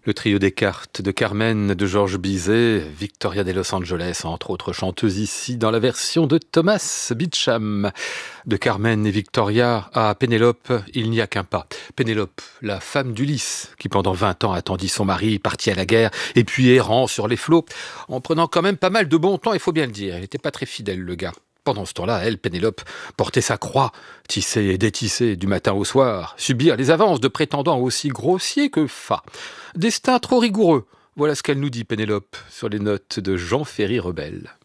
Le trio des cartes de Carmen de Georges Bizet, Victoria de Los Angeles, entre autres chanteuses ici dans la version de Thomas Beecham. De Carmen et Victoria à Pénélope, il n'y a qu'un pas. Pénélope, la femme d'Ulysse, qui pendant 20 ans attendit son mari, parti à la guerre, et puis errant sur les flots, en prenant quand même pas mal de bon temps, il faut bien le dire. Il n'était pas très fidèle, le gars. Pendant ce temps-là, elle, Pénélope, portait sa croix, tissée et détissée du matin au soir, subir les avances de prétendants aussi grossiers que fats. Destin trop rigoureux. Voilà ce qu'elle nous dit, Pénélope, sur les notes de Jean Ferry Rebelle.